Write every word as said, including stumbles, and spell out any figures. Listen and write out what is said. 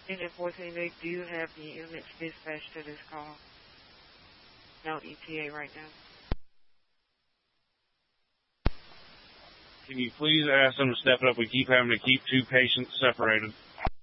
And unfortunately, they do have the units dispatched to this call. No E T A right now. Can you please ask them to step up? We keep having to keep two patients separated.